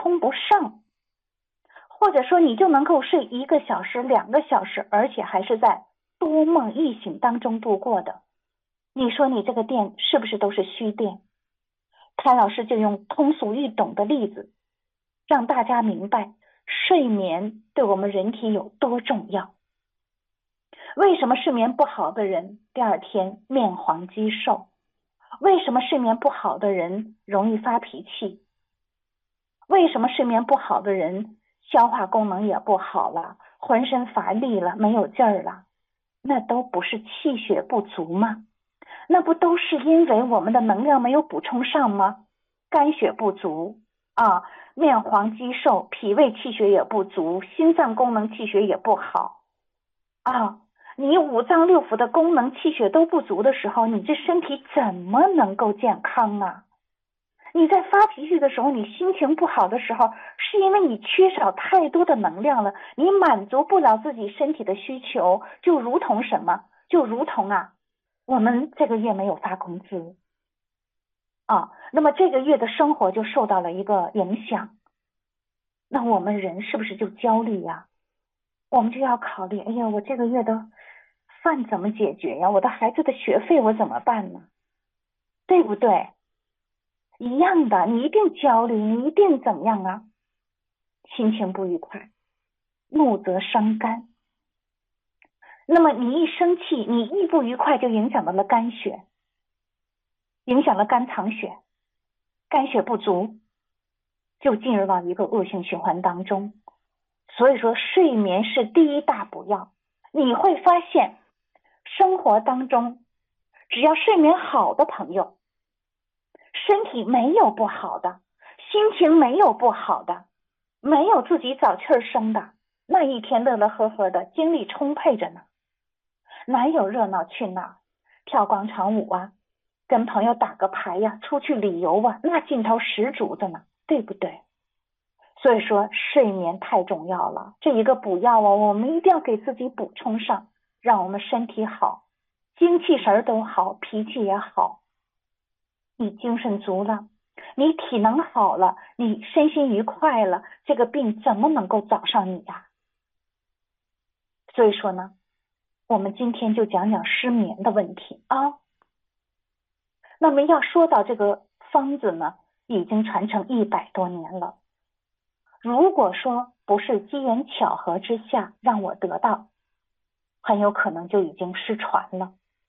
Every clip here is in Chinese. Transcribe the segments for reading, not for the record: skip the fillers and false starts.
通不上，或者说你就能够睡1个小时、2个小时，而且还是在多梦易醒当中度过的，你说你这个电是不是都是虚电？谭老师就用通俗易懂的例子，让大家明白睡眠对我们人体有多重要。为什么睡眠不好的人第2天面黄肌瘦？为什么睡眠不好的人容易发脾气？为什么睡眠不好的人消化功能也不好了，浑身乏力了，没有劲儿了？那都不是气血不足吗？那不都是因为我们的能量没有补充上吗？肝血不足啊，面黄肌瘦，脾胃气血也不足，心脏功能气血也不好啊。你五脏六腑的功能气血都不足的时候，你这身体怎么能够健康啊？你在发脾气的时候，你心情不好的时候，是因为你缺少太多的能量了，你满足不了自己身体的需求，就如同什么？就如同我们这个月没有发工资那么这个月的生活就受到了一个影响，那我们人是不是就焦虑呀？我们就要考虑，哎呀，我这个月的饭怎么解决呀？我的孩子的学费我怎么办呢？对不对？一样的，你一定焦虑，你一定怎样啊？心情不愉快，怒则伤肝。那么你一生气，你一不愉快就影响到了肝血，影响了肝藏血，肝血不足，就进入到一个恶性循环当中。所以说睡眠是第1大补药。你会发现生活当中只要睡眠好的朋友，身体没有不好的，心情没有不好的，没有自己早气儿生的，那一天乐乐呵呵的，精力充沛着呢。哪有热闹去哪儿，跳广场舞啊，跟朋友打个牌呀，出去旅游啊，那劲头十足的呢，对不对？所以说睡眠太重要了，这一个补药我们一定要给自己补充上，让我们身体好，精气神都好，脾气也好。你精神足了，你体能好了，你身心愉快了，这个病怎么能够找上你呀？所以说呢，我们今天就讲讲失眠的问题啊。那么要说到这个方子呢，已经传承100多年了。如果说不是机缘巧合之下让我得到，很有可能就已经失传了。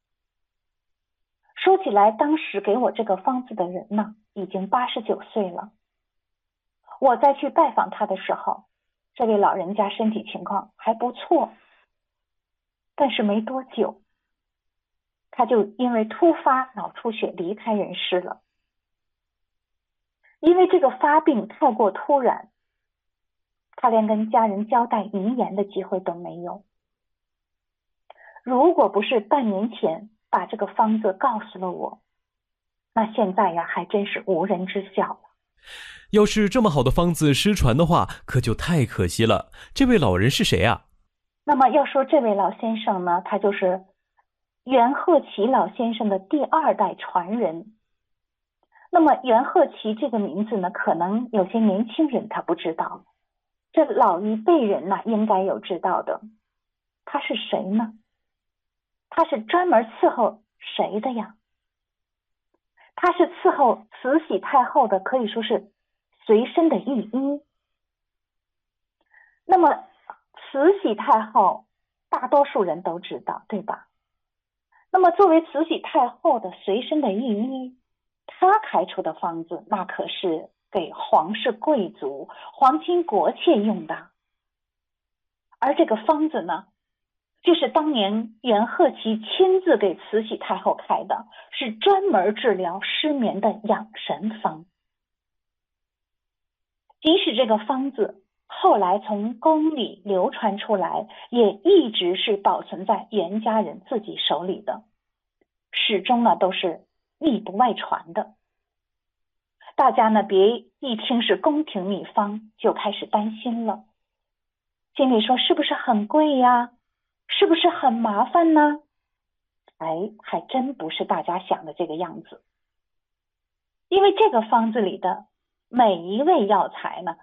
说起来，当时给我这个方子的人呢，已经89岁了。我再去拜访他的时候，这位老人家身体情况还不错，但是没多久，他就因为突发脑出血离开人世了。因为这个发病太过突然，他连跟家人交代遗言的机会都没有。如果不是半年前把这个方子告诉了我，那现在呀还真是无人知晓了。 要是这么好的方子失传的话，可就太可惜了。这位老人是谁啊？ 那么要说这位老先生呢，他就是袁鹤岐老先生的第2代传人。那么袁鹤岐这个名字呢，可能有些年轻人他不知道，这老一辈人呢应该有知道的。他是谁呢？他是专门伺候谁的呀？他是伺候慈禧太后的，可以说是随身的御医。那么慈禧太后大多数人都知道，对吧？那么作为慈禧太后的随身的御医，他开出的方子那可是给皇室贵族、皇亲国戚用的。而这个方子呢，就是当年袁鹤岐亲自给慈禧太后开的，是专门治疗失眠的养神方。即使这个方子后来从宫里流传出来，也一直是保存在袁家人自己手里的，始终呢都是密不外传的。大家呢别一听是宫廷秘方就开始担心了，心里说是不是很贵呀？是不是很麻烦呢？还真不是大家想的这个样子。因为这个方子里的每一味药材呢，